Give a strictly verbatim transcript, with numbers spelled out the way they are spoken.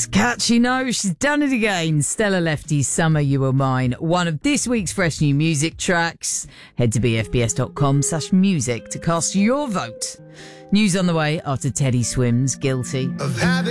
It's catchy, no? She's done it again. Stella Lefty's Summer You Were Mine, one of this week's fresh new music tracks. Head to bfbs.com slash music to cast your vote. News on the way after Teddy Swims Guilty. Of having